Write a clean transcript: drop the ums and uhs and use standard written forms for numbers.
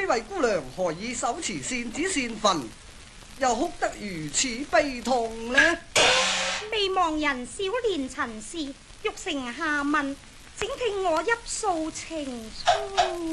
呢位姑娘何以手持扇子扇墳，又哭得如此悲痛呢？ 未忘人少年陳氏，欲成下問，請聽我一訴情衷。